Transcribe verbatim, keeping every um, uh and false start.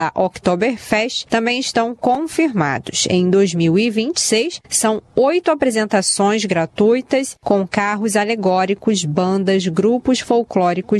a Oktoberfest também estão confirmados. Em dois mil e vinte e seis, são oito apresentações gratuitas com carros alegóricos, bandas, grupos folclóricos